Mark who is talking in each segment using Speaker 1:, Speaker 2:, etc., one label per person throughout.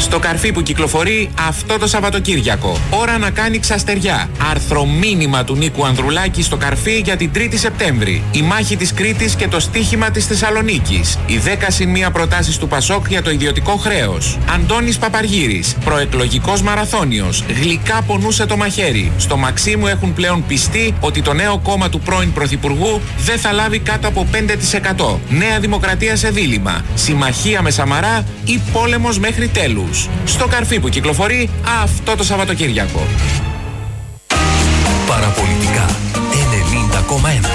Speaker 1: Στο Καρφί που κυκλοφορεί αυτό το Σαββατοκύριακο. Ώρα να κάνει ξαστεριά. Αρθρομήνυμα του Νίκου Ανδρουλάκη στο Καρφί για την 3η Σεπτέμβρη. Η μάχη της Κρήτης και το στίχημα της Θεσσαλονίκης. Οι 10 προτάσεις του Πασόκ για το ιδιωτικό χρέος. Αντώνης Παπαργύρης, προεκλογικός μαραθώνιος. Γλυκά πονούσε το μαχαίρι. Στο Μαξίμου έχουν πλέον πιστεί ότι το νέο κόμμα του πρώην Πρωθυπουργού δεν θα λάβει κάτω από 5%. Νέα Δημοκρατία σε δίλημμα. Συμμαχία με Σαμαρά ή πόλεμος μέχρι τέλους. Στο Καρφί που κυκλοφορεί αυτό το Σαββατοκύριακο.
Speaker 2: Παραπολιτικά 90,1.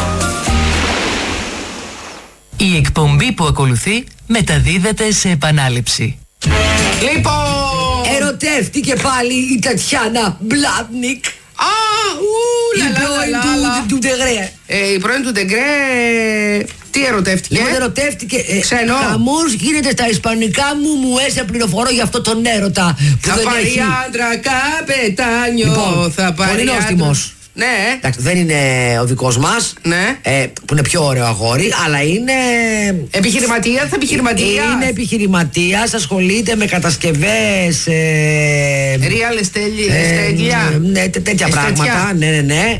Speaker 3: Η εκπομπή που ακολουθεί μεταδίδεται σε επανάληψη.
Speaker 4: Λοιπόν,
Speaker 5: ερωτεύτηκε πάλι η Τατιάνα Μπλάντνικ.
Speaker 4: Η πρώην
Speaker 5: του Ντεγκρέ.
Speaker 4: Η πρώην του Ντεγκρέ. Τι ερωτεύτηκε?
Speaker 5: Λοιπόν, ερωτεύτηκε.
Speaker 4: Ξένο.
Speaker 5: Χαμός γίνεται στα ισπανικά μου έσε πληροφορώ για αυτό τον έρωτα που
Speaker 4: θα
Speaker 5: δεν
Speaker 4: πάρει
Speaker 5: έχει.
Speaker 4: άντρα καπετάνιο.
Speaker 5: Λοιπόν,
Speaker 4: θα πάρει
Speaker 5: πολύ νόστιμος.
Speaker 4: Ναι.
Speaker 5: Εντάξει, δεν είναι ο δικός μας,
Speaker 4: Ναι.
Speaker 5: που είναι πιο ωραίο αγόρι, αλλά είναι...
Speaker 4: Επιχειρηματίας.
Speaker 5: Είναι επιχειρηματίας, ασχολείται με κατασκευές...
Speaker 4: Real estate.
Speaker 5: Ναι, τέτοια πράγματα. Ναι.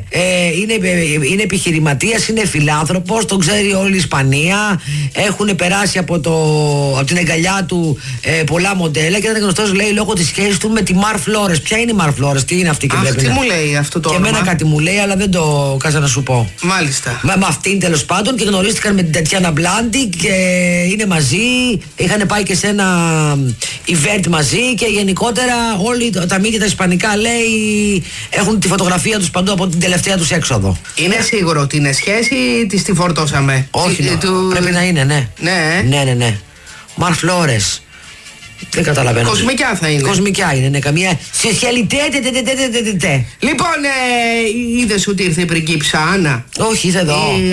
Speaker 5: Είναι επιχειρηματίας, είναι φιλάνθρωπος, τον ξέρει όλη η Ισπανία. Έχουν περάσει από την αγκαλιά του πολλά μοντέλα και ήταν γνωστός, λέει, λόγω της σχέσης του με τη Μαρ Φλόρες. Ποια είναι η Μαρ Φλόρες, τι είναι αυτή και
Speaker 4: Αχ, τι μου λέει αυτό το
Speaker 5: όνομα? Και εμένα κάτι μου λέει, αλλά δεν το κάσα να σου πω.
Speaker 4: Μάλιστα.
Speaker 5: Με αυτήν τέλος πάντων, και γνωρίστηκαν με την Τατιάνα Μπλάντνικ και είναι μαζί. Είχαν πάει και σε ένα event μαζί και γενικότερα όλοι τα μύδια τα ισπανικά, λέει, έχουν τη φωτογραφία τους παντού από την τελευταία τους έξοδο.
Speaker 4: Είναι σίγουρο ότι είναι σχέση ή τη φορτώσαμε?
Speaker 5: Όχι, πρέπει να είναι, ναι. Ναι. Μαρ Φλόρες. Δεν καταλαβαίνω.
Speaker 4: Κοσμικιά θα είναι.
Speaker 5: Κοσμικιά είναι, ναι, καμία. Σοσιαλιτέ.
Speaker 4: Λοιπόν, είδες ότι ήρθε η πριγκίψα Άννα?
Speaker 5: Όχι, ήρθε εδώ.
Speaker 4: Η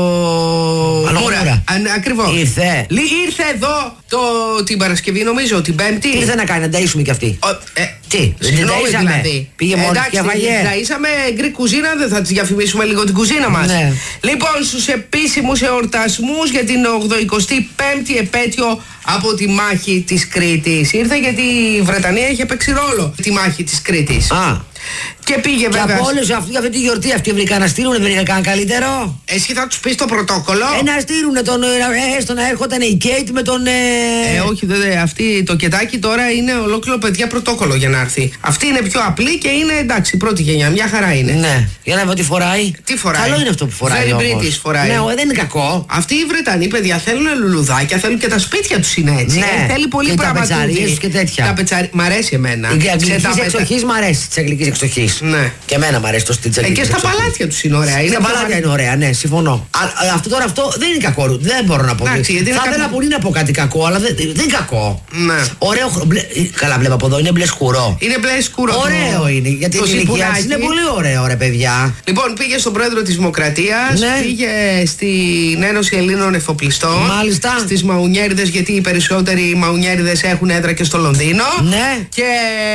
Speaker 4: αλογομούρα. Ακριβώς.
Speaker 5: Ήρθε
Speaker 4: εδώ την Παρασκευή, νομίζω, την Πέμπτη.
Speaker 5: Τι ήρθε να κάνει, να ταΐσουμε κι αυτή? Τι,
Speaker 4: συγγνώμη δηλαδή.
Speaker 5: Πήγε μόνο για φαγέ.
Speaker 4: Ταΐσαμε γκρικ κουζίνα, δεν θα της διαφημίσουμε λίγο την κουζίνα μας?
Speaker 5: Ναι.
Speaker 4: Λοιπόν, στους επίσημους εορτασμούς για την 85η επέτειο από τη μάχη της Κρήτης. Ήρθε γιατί η Βρετανία είχε παίξει ρόλο τη μάχη της Κρήτης. Και πήγε βέβαια.
Speaker 5: Και από όλους για αυτή τη γιορτή αυτή βρήκα να στείλουνε, δεν είχα κανένα καλύτερο.
Speaker 4: Εσύ θα τους πεις το πρωτόκολλο?
Speaker 5: Να στείλουνε έστω να έρχονταν η Κέιτ με τον...
Speaker 4: όχι, αυτή το κετάκι τώρα είναι ολόκληρο, παιδιά, πρωτόκολλο για να έρθει. Αυτή είναι πιο απλή και είναι εντάξει, πρώτη γενιά, μια χαρά είναι.
Speaker 5: Ναι, για να δω τι φοράει.
Speaker 4: Τι φοράει?
Speaker 5: Καλό είναι αυτό που φοράει.
Speaker 4: Very British φοράει.
Speaker 5: Ναι, δεν είναι κακό.
Speaker 4: Αυτοί οι Βρετανοί, παιδιά, θέλουν λουλουδάκια, θέλουν και τα σπίτια τους είναι έτσι.
Speaker 5: Ναι.
Speaker 4: Θέλει πολύ πραγματική.
Speaker 5: Τα πετσαρίες και τέτοια.
Speaker 4: Μ' αρέσει εμένα.
Speaker 5: Η αγγλικής εξοχής μ' αρέσει, της αγγλικής εξοχής.
Speaker 4: Ναι.
Speaker 5: Και εμένα μ' αρέσει το στυλ της αγγλικής
Speaker 4: εξοχής. Και στα παλάτια τους είναι ωραία.
Speaker 5: Στα παλάτια είναι ωραία, ναι, συμφωνώ. Αυτό δεν είναι κακό, δεν μπορώ να πω. Θα ήθελα πολύ να πω κάτι κακό, αλλά δεν είναι κακό.
Speaker 4: Ναι.
Speaker 5: Ωραίο. Καλά, βλέπω από εδώ, είναι μπλε σκουρό.
Speaker 4: Είναι μπλε σκουρό.
Speaker 5: Ωραίο είναι, γιατί η ηλικία της είναι πολύ ωραίο, ρε παιδιά.
Speaker 4: Λοιπόν, πήγε στον πρόεδρο της Δημοκρατίας, πήγε στην Ένωση Ελλήνων Εφοπλιστών.
Speaker 5: Μάλιστα.
Speaker 4: Στις Μαουνιέριδες, γιατί οι περισσότεροι Μαουνιέριδες έχουν έδρα και στο Λονδίνο.
Speaker 5: Ναι.
Speaker 4: Και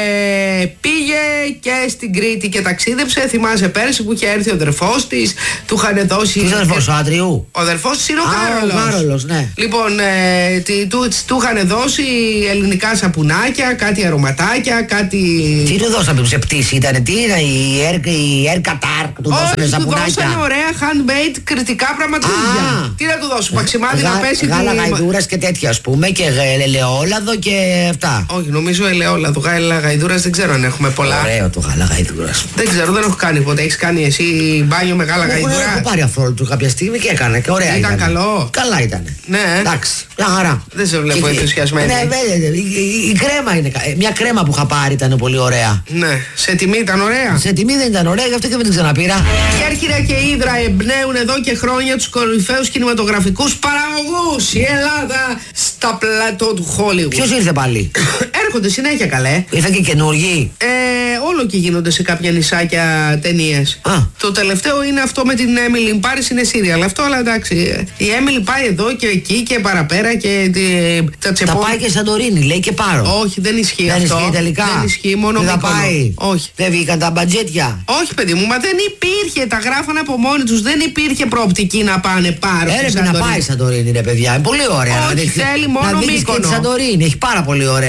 Speaker 4: πήγε και στην Κρήτη και ταξίδεψε. Θυμάσαι πέρσι που είχε έρθει ο αδερφός της, του είχαν δώσει.
Speaker 5: Τι αδερφός, ο Άντριου?
Speaker 4: Ο αδερφός της είναι ο
Speaker 5: Κάρολος, ναι.
Speaker 4: Λοιπόν, του είχαν δώσει ελληνικά σαπουνάκια, κάτι αρωματάκια, κάτι.
Speaker 5: Τι του δώσαμε σε πτήση, ήταν τι είναι, η Air Qatar που του δώσανε σαπουνάκια?
Speaker 4: Του δώσανε ωραία handmade κριτικά πραγματάκια. Τι να του δώσουν, παξιμάδι να πέσει.
Speaker 5: Γάλα γαϊδούρας και τέτοια, ας πούμε, και ελαιόλαδο και αυτά.
Speaker 4: Όχι, νομίζω ελαιόλαδο. Γάλα γαϊδούρας δεν ξέρω αν έχουμε πολλά.
Speaker 5: Ωραίο το γάλα γαϊδούρας.
Speaker 4: Δεν ξέρω, δεν έχω κάνει ποτέ. Έχεις κάνει εσύ μπάνιο με γάλα γαϊδούρα?
Speaker 5: Έχω πάρει αυτό του κάποια στιγμή και έκανα και ωραία.
Speaker 4: Ήταν καλό.
Speaker 5: Καλά ήταν.
Speaker 4: Ναι.
Speaker 5: Εντάξει, μια χαρά.
Speaker 4: Δεν σε βλέπω ενθουσιασμένη.
Speaker 5: Ναι, η κρέμα είναι. Μια κρέμα που είχα πάρει ήταν πολύ ωραία.
Speaker 4: Ναι. Σε τιμή ήταν ωραία?
Speaker 5: Σε τιμή δεν ήταν ωραία, γι' αυτό και δεν την ξαναπήρα.
Speaker 4: Κέρκυρα και Ύδρα εμπνέουν εδώ και χρόνια τους κορυφαίους κινηματογραφικούς παραγωγούς. Η Ελλάδα στα πλατό του Hollywood.
Speaker 5: Ποιος ήρθε πάλι?
Speaker 4: Έρχονται συνέχεια, καλέ.
Speaker 5: Ήρθαν και καινούργοι.
Speaker 4: Όλο και γίνονται σε κάποια νησάκια ταινίες. Το τελευταίο είναι αυτό με την Emily in Paris, είναι σύριαλ αυτό, αλλά εντάξει. Η Emily πάει εδώ και εκεί και παραπέρα και τα τσεπώνει.
Speaker 5: Θα πάει και Σαντορίνη, λέει και πάρω.
Speaker 4: Όχι, δεν ισχύει αυτό.
Speaker 5: Δεν ισχύει τελικά.
Speaker 4: Δεν ισχύει, μόνο
Speaker 5: δεν θα πάει.
Speaker 4: Όχι.
Speaker 5: Δεν βγήκαν τα μπατζέτια.
Speaker 4: Όχι, παιδί μου, μα δεν υπήρχε. Τα γράφαν από μόνοι τους. Δεν υπήρχε προοπτική να πάνε πάρω.
Speaker 5: Έπρεπε να πάει η Σαντορίνη, ρε παιδιά. Είναι πολύ ωραία.
Speaker 4: Όχι, θέλει μόνο
Speaker 5: Μύκονο. Να δεις και τη Σαντορίνη. Έχει πάρα πολύ ωραία αυτά.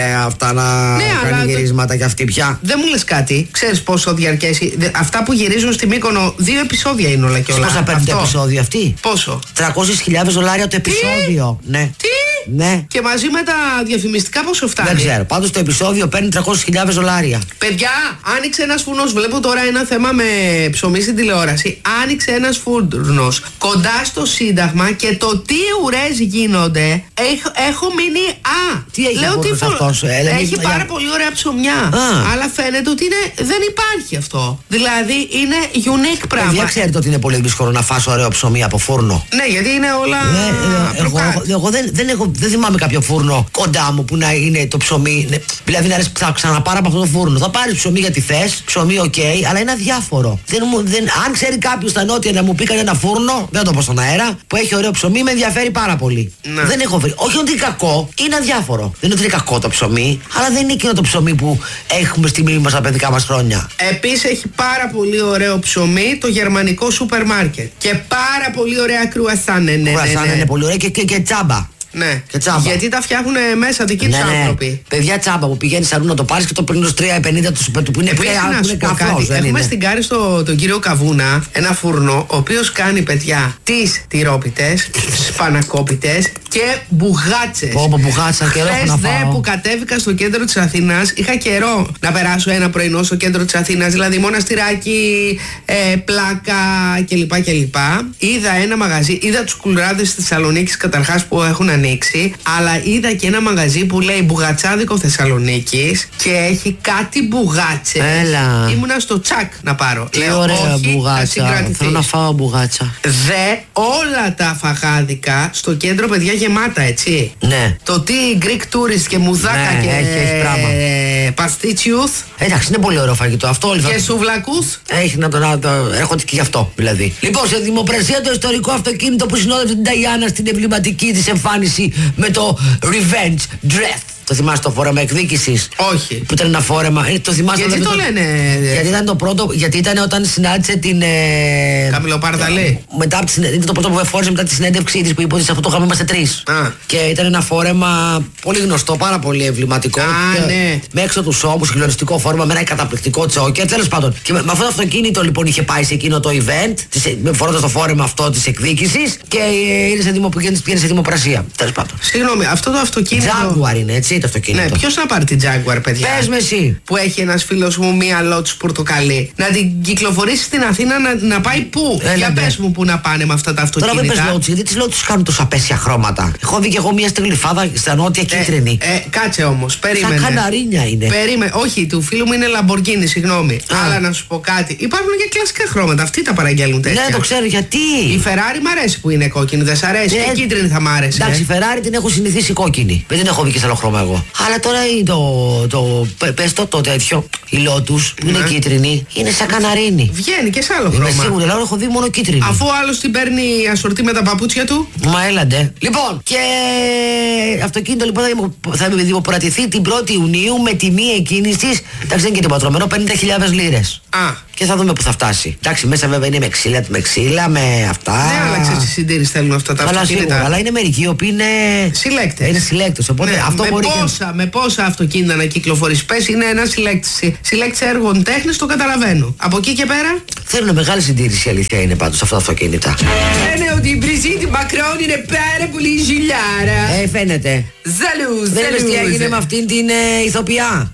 Speaker 5: μπροστά να κάνει γυρίσματα κι αυτή πια.
Speaker 4: Δεν μου λες κάτι, ξέρεις πόσο διαρκέσει. Αυτά που γυρίζουν στη Μύκονο, 2 επεισόδια είναι όλα και όλα.
Speaker 5: Πόσα παίρνει το επεισόδιο αυτή?
Speaker 4: Πόσο?
Speaker 5: $300,000 το επεισόδιο. Ναι. Ναι.
Speaker 4: Και μαζί με τα διαφημιστικά πόσο φτάνει?
Speaker 5: Δεν ξέρω. Πάντως το επεισόδιο παίρνει $300,000.
Speaker 4: Παιδιά, άνοιξε ένας φούρνος. Βλέπω τώρα ένα θέμα με ψωμί στην τηλεόραση. Άνοιξε ένας φούρνος κοντά στο Σύνταγμα και το τι ουρές γίνονται. Έχω μείνει.
Speaker 5: Τι έχει
Speaker 4: λέω τι
Speaker 5: αυτός,
Speaker 4: έχει πάρα πολύ ωραία ψωμιά. Αλλά φαίνεται ότι δεν υπάρχει αυτό. Δηλαδή είναι unique πράγμα.
Speaker 5: Παιδιά, ξέρετε ότι είναι πολύ δύσκολο να φας ωραίο ψωμί από φούρνο.
Speaker 4: Ναι, γιατί είναι όλα.
Speaker 5: Εγώ δεν θυμάμαι κάποιο φούρνο κοντά μου που να είναι το ψωμί. Ναι, δηλαδή θα ξαναπάρω από αυτό το φούρνο. Θα πάρεις ψωμί γιατί θες, ψωμί ok, αλλά είναι αδιάφορο. Αν ξέρει κάποιος στα νότια να μου πει κανένα φούρνο, δεν το πω στον αέρα, που έχει ωραίο ψωμί, με ενδιαφέρει πάρα πολύ. Ναι. Δεν έχω βρει. Όχι ότι είναι κακό, είναι αδιάφορο. Δεν είναι ότι είναι κακό το ψωμί, αλλά δεν είναι εκείνο το ψωμί που έχουμε στη μνήμη μας τα παιδικά μας χρόνια.
Speaker 4: Επίσης έχει πάρα πολύ ωραίο ψωμί το γερμανικό σούπερ μάρκετ. Και πάρα πολύ ωραία κρουασάν.
Speaker 5: Κρουασάν είναι πολύ ωραία και τσάμπα.
Speaker 4: Ναι,
Speaker 5: και τσάμπα.
Speaker 4: Γιατί τα φτιάχνουν μέσα δικοί τους άνθρωποι.
Speaker 5: Παιδιά, τσάμπα που πηγαίνεις αλλού να το πάρεις και το παίρνεις 3,50 που είναι καφρός.
Speaker 4: Έχουμε στην Κάρη τον κύριο Καβούνα ένα φούρνο, ο οποίος κάνει, παιδιά, τις τυρόπιτες, σπανακόπιτες και μπουγάτσες.
Speaker 5: Μπουγάτσα, καιρό έχω να φάω.
Speaker 4: Που κατέβηκα στο κέντρο της Αθήνας, είχα καιρό να περάσω ένα πρωινό στο κέντρο της Αθήνας, δηλαδή Μοναστηράκι, Πλάκα κλπ. Είδα ένα μαγαζί, είδα τους κουλράδες της Θεσσαλονίκης καταρχάς που έχουν ανοίξει, αλλά είδα και ένα μαγαζί που λέει Μπουγατσάδικο Θεσσαλονίκης και έχει κάτι μπουγάτσες.
Speaker 5: Έλα.
Speaker 4: Ήμουνα στο τσακ να πάρω.
Speaker 5: Τι ωραία μπουγάτσα. Θέλω να φάω μπουγάτσα.
Speaker 4: Όλα τα φαγάδικα στο κέντρο, παιδιά, γεμάτα, έτσι.
Speaker 5: Ναι.
Speaker 4: Το τι Greek tourist και μουδάκα,
Speaker 5: ναι,
Speaker 4: και
Speaker 5: παστίτσιους. Εντάξει, είναι πολύ ωραίο φαγητό αυτό.
Speaker 4: Και σουβλακούς.
Speaker 5: Έχει να το έρχονται και γι' αυτό δηλαδή. Λοιπόν, σε δημοπρασία το ιστορικό αυτοκίνητο που συνόδευε την Νταϊάννα στην εμβληματική της εμφάνιση με το Revenge Dress. Το θυμάσαι το φόρεμα εκδίκησης?
Speaker 4: Όχι.
Speaker 5: Που ήταν ένα φόρεμα. Το θυμάσαι?
Speaker 4: Γιατί το λένε?
Speaker 5: Γιατί ήταν το πρώτο. Γιατί ήταν όταν συνάντησε την.
Speaker 4: Καμιλοπαρδαλή.
Speaker 5: Μετά ήταν το πρώτο που φόρεσε μετά τη συνέντευξή της που είπε ότι σε αυτό το είχαμε είμαστε 3. Και ήταν ένα φόρεμα πολύ γνωστό, πάρα πολύ εμβληματικό.
Speaker 4: Ναι.
Speaker 5: Με έξω του ώμου, συγκλονιστικό φόρεμα με ένα καταπληκτικό τσόκερ. Τέλος πάντων. Και με αυτό το αυτοκίνητο λοιπόν είχε πάει σε εκείνο το event, φορώντας το φόρεμα αυτό της εκδίκησης και πήγαινε σε δημοπρασία. Τέλος πάντων.
Speaker 4: Συγγνώμη, αυτό το αυτοκίνητο.
Speaker 5: Jaguar είναι, έτσι. Το αυτοκίνητο.
Speaker 4: Ναι, ποιος να πάρει την Jaguar, παιδιά?
Speaker 5: Πες με εσύ.
Speaker 4: Που έχει ένας φίλος μου μία Lotus πορτοκαλί. Να την κυκλοφορήσει στην Αθήνα να πάει πού? Για πες μου πού να πάνε με αυτά τα αυτοκίνητα.
Speaker 5: Τώρα μην πες Lotus, γιατί τις Lotus κάνουν τόσα απέσια χρώματα. Έχω δει και εγώ μία στεγλυφάδα στα νότια κίτρινη.
Speaker 4: Κάτσε όμως, περίμενε.
Speaker 5: Σαν καναρίνια είναι.
Speaker 4: Περίμενε. Όχι, του φίλου μου είναι Lamborghini, συγγνώμη. Αλλά να σου πω κάτι. Υπάρχουν και κλασικά χρώματα. Αυτοί τα παραγγέλνουν τέτοια.
Speaker 5: Ναι, το ξέρω γιατί.
Speaker 4: Η Ferrari μ' αρέσει που είναι κόκκινη, δεν σ' αρέσει? Και κίτρινη θα μ' άρεσε.
Speaker 5: Εντάξει, η Ferrari την έχω συνηθίσει κόκκινη. Δεν την έχω δει και σε άλλο χρώμα εγώ. Αλλά τώρα πες το τέτοιο, η Lotus που είναι κίτρινη, είναι σαν καναρίνη.
Speaker 4: Βγαίνει και σε άλλο χρώμα.
Speaker 5: Είμαι σίγουρη, αλλά έχω δει μόνο κίτρινη.
Speaker 4: Αφού ο άλλος την παίρνει ασορτή με τα παπούτσια του.
Speaker 5: Μα έλαντε. Λοιπόν, και αυτοκίνητο λοιπόν θα δημοπρατηθεί την 1η Ιουνίου με τιμή εκκίνησης, εντάξει δεν είναι και το πατρωμένο, 50.000 λίρες. Και θα δούμε που θα φτάσει. Εντάξει, μέσα βέβαια είναι με ξύλα, με αυτά.
Speaker 4: Δεν άλλαξε τη συντήρηση, θέλουν αυτά τα αυτοκίνητα.
Speaker 5: Σίγουρα, αλλά είναι μερικοί οι οποίοι είναι
Speaker 4: συλλέκτες.
Speaker 5: Είναι συλλέκτες. Οπότε
Speaker 4: ναι,
Speaker 5: αυτό μπορεί
Speaker 4: με πόσα αυτοκίνητα να κυκλοφορείς. Πες είναι ένα συλλέκτης έργων τέχνης, το καταλαβαίνω. Από εκεί και πέρα.
Speaker 5: Θέλουν μεγάλη συντήρηση, η αλήθεια είναι πάντως αυτά τα αυτοκίνητα.
Speaker 4: Λένε ότι η Μπριζίτη Μακρόν είναι πάρα πολύ ζηλιάρα.
Speaker 5: Φαίνεται.
Speaker 4: Ζαλούζ.
Speaker 5: Δεν είδες τι έγινε με αυτήν την ηθοποιά.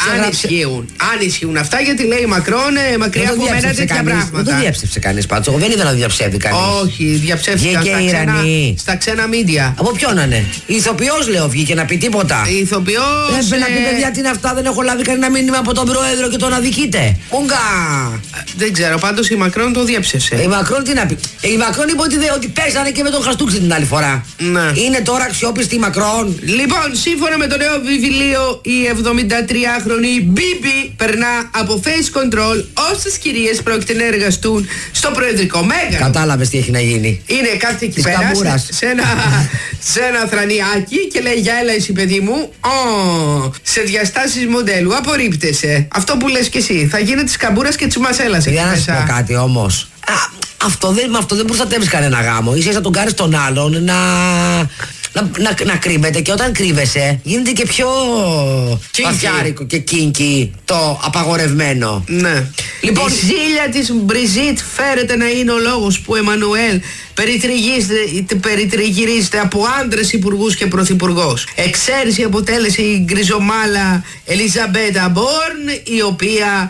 Speaker 4: Αν ισχύουν αυτά, γιατί λέει Μακρόν μακριά από μένα τέτοια πράγματα.
Speaker 5: Δεν το διέψευσε κανείς πάντως. Εγώ δεν είδα να διαψεύδει κανείς.
Speaker 4: Όχι, διαψεύτηκαν στα ξένα μίντια.
Speaker 5: Από ποιον να είναι? Η ηθοποιός λέω βγήκε να πει τίποτα.
Speaker 4: Η ηθοποιός.
Speaker 5: Δεν να πει παιδιά τι είναι αυτά, δεν έχω λάβει κανένα μήνυμα από τον πρόεδρο και τον αδικείται. Μούγκα.
Speaker 4: Δεν ξέρω, πάντως η Μακρόν το διαψεύσε.
Speaker 5: Η Μακρόν τι να πει? Η Μακρόν είπε ότι πέσανε και με τον Χαστούξη την άλλη φορά.
Speaker 4: Ναι.
Speaker 5: Είναι τώρα αξιόπιστη η Μακρόν.
Speaker 4: Λοιπόν, σύμφωνα με το νέο βιβλίο, η 73χρονη Μπίμπι περνά από face control όσες κυρίες πρόκειται να εργαστούν στο προεδρικό μέγαρο.
Speaker 5: Κατάλαβες τι έχει να γίνει.
Speaker 4: Είναι κάτι εκεί πέρα σε ένα θρανιάκι και λέει για έλα εσύ παιδί μου, σε διαστάσεις μοντέλου απορρίπτεσαι. Αυτό που λες και εσύ, θα γίνει της καμπούρας και της μασέλας.
Speaker 5: Για να σου πω κάτι όμως. Με αυτό δεν προστατεύεις κανένα γάμο. Ίσως να τον κάνεις τον άλλον να κρύβεται, και όταν κρύβεσαι γίνεται και πιο βαθιάρικο και κίνκι το απαγορευμένο.
Speaker 4: Ναι. Λοιπόν, η ζήλια της Μπριζίτ φέρεται να είναι ο λόγος που ο Εμμανουέλ περιτριγυρίζεται από άντρες υπουργούς και πρωθυπουργός. Εξαίρεση αποτέλεσε η γκριζομάλα Ελιζαμπέτα Μπόρν, η οποία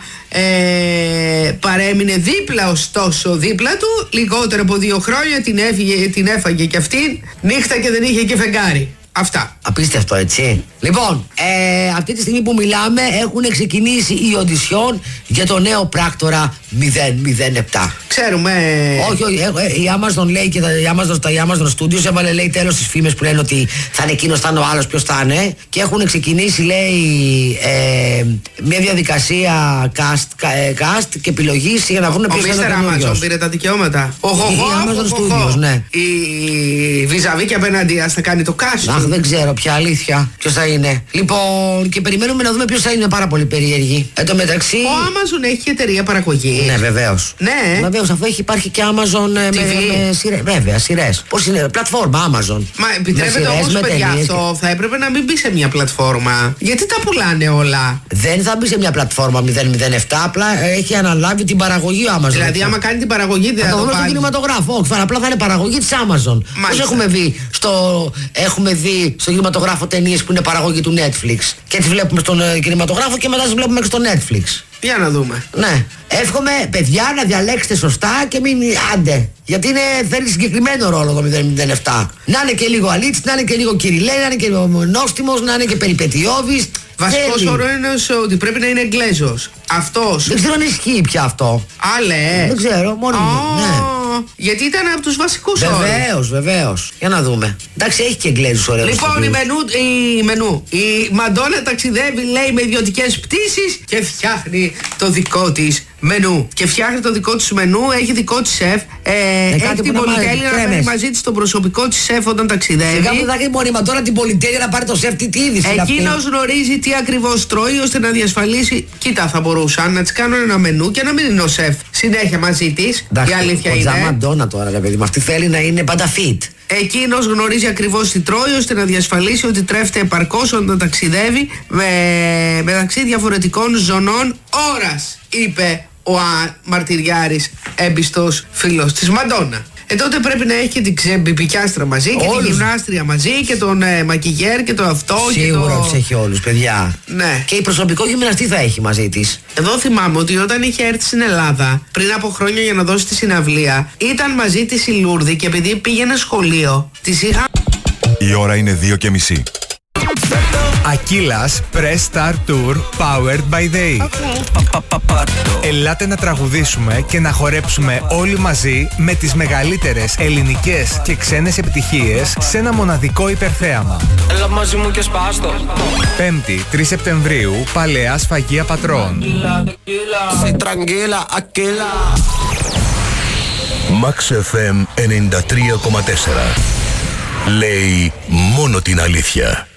Speaker 4: παρέμεινε δίπλα, ωστόσο δίπλα του λιγότερο από 2 χρόνια. Την έφαγε και αυτή νύχτα και δεν είχε και φεγγάρι. Αυτά.
Speaker 5: Απίστευτο, έτσι. Λοιπόν, αυτή τη στιγμή που μιλάμε έχουν ξεκινήσει οι οντισιόν για το νέο πράκτορα 007.
Speaker 4: Ξέρουμε.
Speaker 5: Όχι, η Amazon λέει και η Amazon Studios έβαλε, λέει, τέλος στις φήμες που λένε ότι θα είναι εκείνος, θα είναι ο άλλος, ποιος θα είναι. Και έχουν ξεκινήσει, λέει, μια διαδικασία cast και επιλογής για να βρουν ποιος θα είναι ο καινούριος.
Speaker 4: Amazon πήρε τα δικαιώματα.
Speaker 5: Η Amazon Studios, ναι.
Speaker 4: Η Βυζαβή και απέναντι θα κάνει το cast.
Speaker 5: Αχ, δεν ξέρω πια, αλήθεια, ποιος θα είναι. Λοιπόν, και περιμένουμε να δούμε ποιος θα είναι, πάρα πολύ περίεργη. Εν τω μεταξύ.
Speaker 4: Ο Amazon έχει εταιρεία παραγωγής.
Speaker 5: Ναι, βεβαίως.
Speaker 4: Ναι.
Speaker 5: Βεβαίως, αφού υπάρχει και Amazon με σειρές. Βέβαια, σειρές. Πώς είναι, πλατφόρμα Amazon.
Speaker 4: Μα επιτρέπεται όμως, παιδιά, αυτό θα έπρεπε να μην μπει σε μια πλατφόρμα. Γιατί τα πουλάνε όλα.
Speaker 5: Δεν θα μπει σε μια πλατφόρμα 007, απλά έχει αναλάβει την παραγωγή Amazon.
Speaker 4: Δηλαδή, άμα κάνει την παραγωγή, δεν θα το
Speaker 5: βάλει στον κινηματογράφο. Όχι, απλά θα είναι παραγωγή της Amazon. Πώς έχουμε δει στο κινηματογράφο ταινίες που είναι παραγωγή του Netflix και τις βλέπουμε στον κινηματογράφο και μετά τις βλέπουμε και στο Netflix.
Speaker 4: Για να δούμε.
Speaker 5: Ναι. Εύχομαι, παιδιά, να διαλέξετε σωστά και μην άντε. Γιατί θέλει συγκεκριμένο ρόλο το 007. Να είναι και λίγο αλήτης, να είναι και λίγο κυριλέ, να είναι και νόστιμος, να είναι και περιπετειώδης.
Speaker 4: Βασικός όρο είναι ότι πρέπει να είναι Εγγλέζος. Αυτός.
Speaker 5: Δεν ξέρω αν ισχύει πια αυτό.
Speaker 4: Άλλε.
Speaker 5: Δεν ξέρω, μόνο ναι.
Speaker 4: Γιατί ήταν από τους βασικούς όρους.
Speaker 5: Βεβαίως. Για να δούμε. Εντάξει, έχει και Εγγλέζους ωραίους.
Speaker 4: Λοιπόν, η Μαντόνα ταξιδεύει, λέει, με ιδιωτικές πτήσεις και φτιάχνει το δικό της μενού. Και φτιάχνει το δικό της μενού, έχει δικό της σεφ. Έχει την πολυτέλεια να φέρει μαζί της το προσωπικό της σεφ όταν ταξιδεύει.
Speaker 5: Σιγά που θα έχει μόνο η Μαντόνα την πολυτέλεια να πάρει το σεφ, τι είδηση.
Speaker 4: Εκείνος γνωρίζει τι ακριβώς τρώει ώστε να διασφαλίσει. Κοίτα, θα μπορούσαν να της κάνουν ένα μενού και να μην είναι ο σεφ συνέχεια μαζί της. Η αλήθεια είναι.
Speaker 5: Μαντόνα τώρα, ρε παιδί μου, αυτή θέλει να είναι πάντα fit.
Speaker 4: Εκείνος γνωρίζει ακριβώς τι τρώει ώστε να διασφαλίσει ότι τρέφεται επαρκώς όταν ταξιδεύει μεταξύ διαφορετικών ζωνών ώρας, είπε ο μαρτυριάρης έμπιστος φίλος της Μαντόνα. Τότε πρέπει να έχει και την ξεμπιπικιάστρα μαζί και την γυμνάστρια μαζί και τον μακιγέρ και το αυτό.
Speaker 5: Σίγουρα τους έχει όλους, παιδιά.
Speaker 4: Ναι.
Speaker 5: Και η προσωπικό γυμναστή θα έχει μαζί της.
Speaker 4: Εδώ θυμάμαι ότι όταν είχε έρθει στην Ελλάδα πριν από χρόνια για να δώσει τη συναυλία, ήταν μαζί της η Λούρδη και επειδή πήγαινε σχολείο, της είχα.
Speaker 6: Η ώρα είναι 2:30.
Speaker 7: Aquilas Press Star Tour Powered by Day. Ελάτε να τραγουδήσουμε και να χορέψουμε όλοι μαζί με τις μεγαλύτερες ελληνικές και ξένες επιτυχίες σε ένα μοναδικό υπερθέαμα.
Speaker 8: Έλα μαζί μου και σπάστο.
Speaker 7: 5η, 3 Σεπτεμβρίου, Παλαιά Σφαγεία Πατρών.
Speaker 2: Max FM 93,4. Λέει μόνο την αλήθεια.